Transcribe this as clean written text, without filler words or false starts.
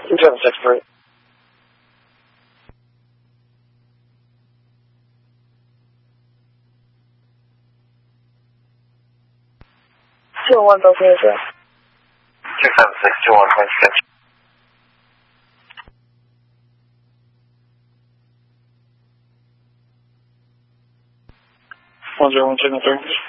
2763. 201 Broken Asia. 276, 201.6. One zero one signal 30.